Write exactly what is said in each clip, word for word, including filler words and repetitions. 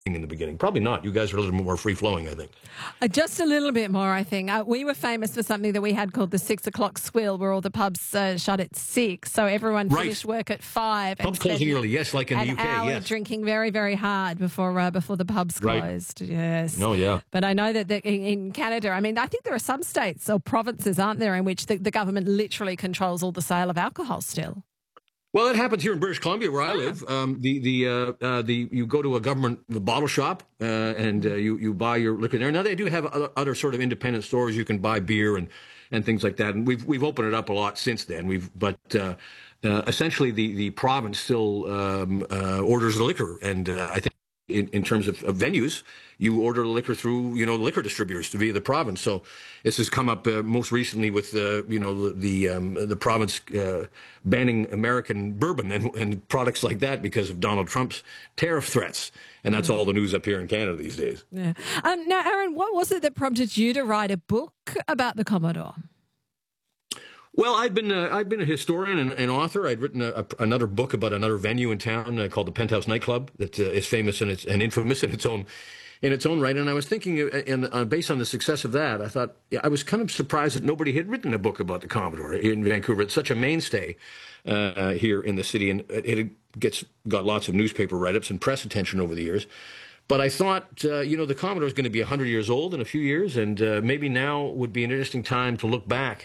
in the beginning. Probably not. You guys are a little more free-flowing, I think. Uh, just a little bit more, I think. Uh, we were famous for something that we had called the six o'clock swill, where all the pubs uh, shut at six, so everyone Right. finished work at five. Pubs closing early, yes, like in the U K, an hour yes. drinking very, very hard before uh, before the pubs Right. closed. Yes. Oh, yeah. But I know that the, in, in Canada, I mean, I think there are some states or provinces, aren't there, in which the, the government literally controls all the sale of alcohol still. Well, it happens here in British Columbia, where I live. Um, the the uh, uh, the you go to a government bottle shop uh, and uh, you you buy your liquor there. Now they do have other, other sort of independent stores you can buy beer and, and things like that. And we've we've opened it up a lot since then. We've but uh, uh, essentially the the province still um, uh, orders the liquor, and uh, I think. In, in terms of, of venues, you order liquor through, you know, liquor distributors to via the province. So this has come up uh, most recently with, uh, you know, the the, um, the province uh, banning American bourbon and, and products like that because of Donald Trump's tariff threats. And that's all the news up here in Canada these days. Yeah. Um, now, Aaron, what was it that prompted you to write a book about the Commodore? Well, I've been uh, I've been a historian and an author. I'd written a, a, another book about another venue in town uh, called the Penthouse Nightclub that uh, is famous and it's and infamous in its own in its own right. And I was thinking, uh, and uh, based on the success of that, I thought yeah, I was kind of surprised that nobody had written a book about the Commodore in Vancouver. It's such a mainstay uh, here in the city, and it, it gets got lots of newspaper write-ups and press attention over the years. But I thought, uh, you know, the Commodore is going to be one hundred years old in a few years, and uh, maybe now would be an interesting time to look back.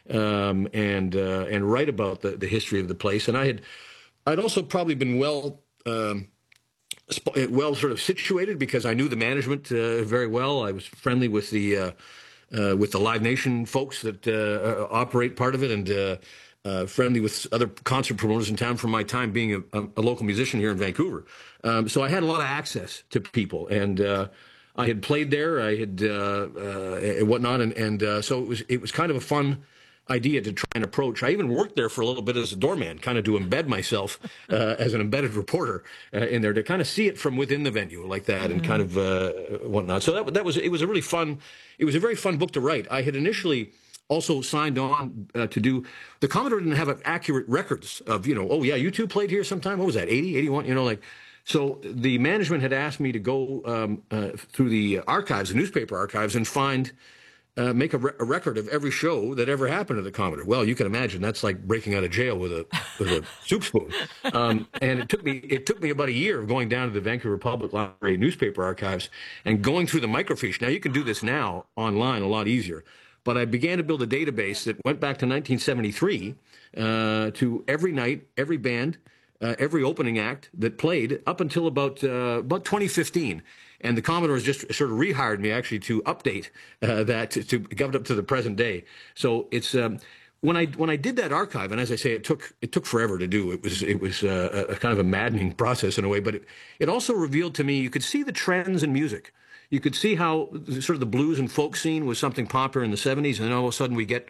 Um, and uh, and write about the, the history of the place. And I had, I'd also probably been well, um, sp- well sort of situated because I knew the management uh, very well. I was friendly with the uh, uh, with the Live Nation folks that uh, operate part of it, and uh, uh, friendly with other concert promoters in town from my time being a, a, a local musician here in Vancouver. Um, so I had a lot of access to people, and uh, I had played there. I had uh, uh, and whatnot, and and uh, so it was it was kind of a fun idea to try and approach. I even worked there for a little bit as a doorman, kind of to embed myself uh, as an embedded reporter uh, in there, to kind of see it from within the venue like that, mm-hmm. and kind of uh, whatnot. So that that was it was a really fun. It was a very fun book to write. I had initially also signed on uh, to do. The Commodore didn't have accurate records of, you know, oh yeah, you two played here sometime. What was that? eighty, eighty-one, you know, like. So the management had asked me to go um, uh, through the archives, the newspaper archives, and find. Uh, make a, re- a record of every show that ever happened to the Commodore. Well, you can imagine that's like breaking out of jail with a with a soup spoon. Um, and it took me it took me about a year of going down to the Vancouver Public Library newspaper archives and going through the microfiche. Now you can do this now online a lot easier, but I began to build a database that went back to nineteen seventy-three uh, to every night, every band, uh, every opening act that played up until about uh, about twenty fifteen. And the Commodores just sort of rehired me actually to update uh, that to, to get it up to the present day. So it's um, when I when I did that archive, and as I say, it took it took forever to do. It was it was uh, a kind of a maddening process in a way, but it, it also revealed to me you could see the trends in music. You could see how sort of the blues and folk scene was something popular in the seventies, and then all of a sudden we get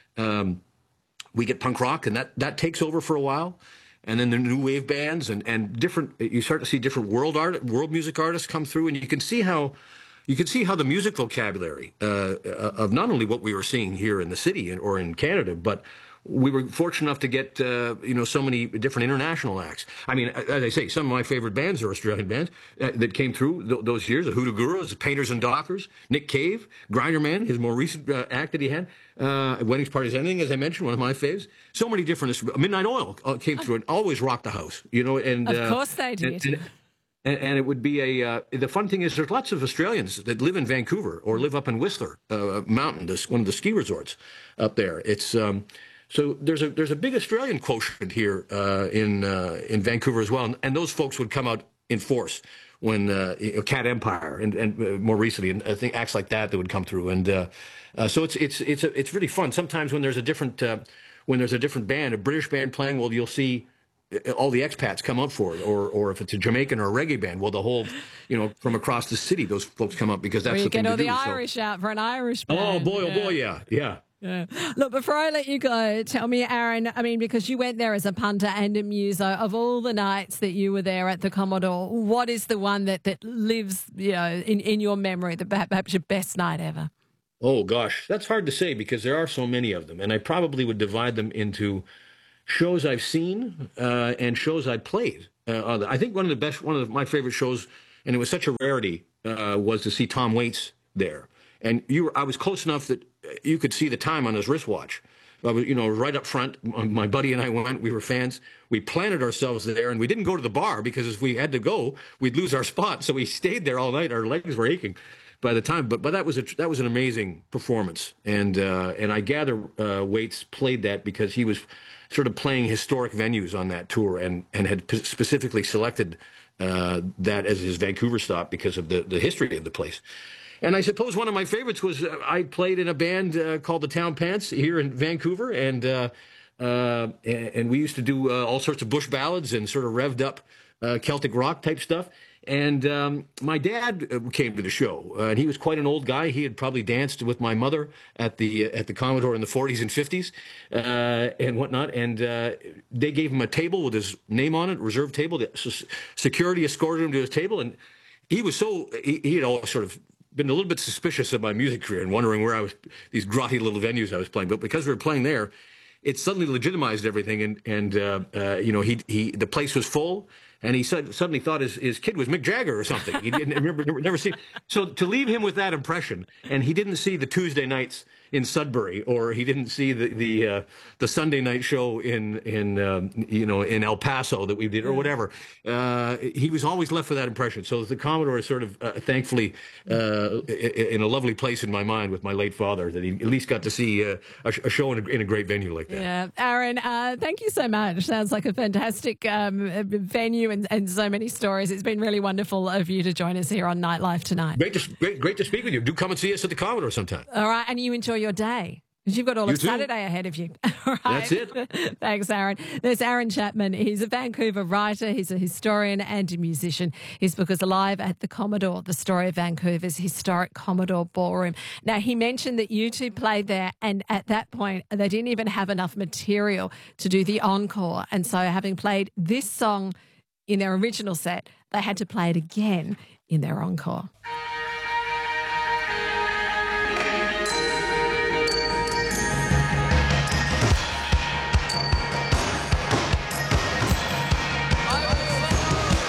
um, we get punk rock, and that that takes over for a while. And then the new wave bands and, and different, you start to see different world art, world music artists come through, and you can see how, you can see how the music vocabulary uh, of not only what we were seeing here in the city or in Canada, but we were fortunate enough to get, uh, you know, so many different international acts. I mean, as I say, some of my favorite bands are Australian bands uh, that came through th- those years, the Hoodoo Gurus, the Painters and Dockers, Nick Cave, Grinderman, his more recent uh, act that he had, uh, Weddings, Parties, Ending, as I mentioned, one of my faves. So many different, Midnight Oil uh, came through and always rocked the house, you know. And Of uh, course they did. And, and, And, and it would be a, uh, the fun thing is there's lots of Australians that live in Vancouver or live up in Whistler uh, Mountain, this, one of the ski resorts up there. It's, um, so there's a, there's a big Australian quotient here uh, in, uh, in Vancouver as well. And, and those folks would come out in force when, uh, you know, Cat Empire and, and uh, more recently, and I think acts like that that would come through. And uh, uh, so it's, it's, it's, a, it's really fun. Sometimes when there's a different, uh, when there's a different band, a British band playing, well, you'll see all the expats come up for it, or or if it's a Jamaican or a reggae band, well, the whole, you know, from across the city, those folks come up because that's well, the thing to do. You get all the so. Irish out for an Irish band. Oh, boy, yeah. oh, boy, yeah, yeah. Yeah. Look, before I let you go, tell me, Aaron, I mean, because you went there as a punter and a muso, of all the nights that you were there at the Commodore, what is the one that, that lives, you know, in, in your memory, that perhaps your best night ever? Oh, gosh, that's hard to say because there are so many of them, and I probably would divide them into shows I've seen uh, and shows I played. Uh, I think one of the best, one of the, my favorite shows and it was such a rarity, uh, was to see Tom Waits there. And you were, I was close enough that you could see the time on his wristwatch. I was, you know, right up front. My buddy and I went. We were fans. We planted ourselves there, and we didn't go to the bar because if we had to go, we'd lose our spot. So we stayed there all night. Our legs were aching by the time. But but that was a that was an amazing performance, and uh, and I gather uh, Waits played that because he was sort of playing historic venues on that tour, and and had p- specifically selected uh, that as his Vancouver stop because of the the history of the place. And I suppose one of my favorites was uh, I played in a band uh, called the Town Pants here in Vancouver, and uh, uh, and, and we used to do uh, all sorts of bush ballads and sort of revved up uh, Celtic rock type stuff. And um, my dad came to the show, uh, and he was quite an old guy. He had probably danced with my mother at the at the Commodore in the forties and fifties uh, and whatnot. And uh, they gave him a table with his name on it, reserved table. The security escorted him to his table, and he was so he, he had all sort of been a little bit suspicious of my music career and wondering where I was, these grotty little venues I was playing. But because we were playing there, it suddenly legitimized everything. And, and uh, uh, you know, he, he, the place was full, and he said, suddenly thought his, his kid was Mick Jagger or something. He didn't remember, never, never see. So to leave him with that impression, and he didn't see the Tuesday nights in Sudbury, or he didn't see the the, uh, the Sunday night show in in um, you know in El Paso that we did, or whatever. Uh, he was always left with that impression. So the Commodore is sort of uh, thankfully uh, in a lovely place in my mind with my late father, that he at least got to see uh, a, a show in a, in a great venue like that. Yeah, Aaron, uh, thank you so much. Sounds like a fantastic um, venue and, and so many stories. It's been really wonderful of you to join us here on Nightlife tonight. Great to great, great to speak with you. Do come and see us at the Commodore sometime. All right, and you enjoy your day, because you've got all You of too. Saturday ahead of you. All right. That's it. Thanks, Aaron. There's Aaron Chapman. He's a Vancouver writer. He's a historian and a musician. His book is Alive at the Commodore, the story of Vancouver's historic Commodore Ballroom. Now, he mentioned that you two played there, and at that point, they didn't even have enough material to do the encore. And so having played this song in their original set, they had to play it again in their encore.